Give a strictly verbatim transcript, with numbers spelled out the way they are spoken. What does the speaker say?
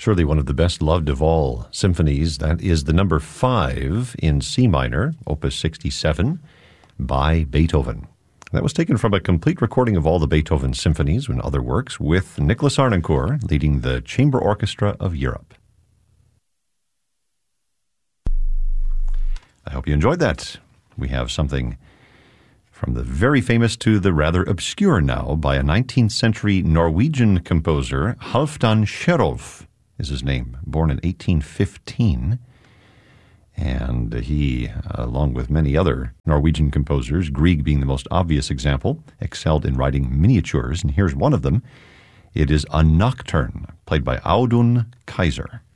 Surely one of the best-loved of all symphonies. That is the number five in C minor, Opus sixty-seven, by Beethoven. That was taken from a complete recording of all the Beethoven symphonies and other works with Nicholas Arnoncourt leading the Chamber Orchestra of Europe. I hope you enjoyed that. We have something from the very famous to the rather obscure now by a nineteenth century Norwegian composer, Halfdan Kjerulf is his name, born in eighteen fifteen. And he, along with many other Norwegian composers, Grieg being the most obvious example, excelled in writing miniatures. And here's one of them. It is a nocturne, played by Audun Kaiser.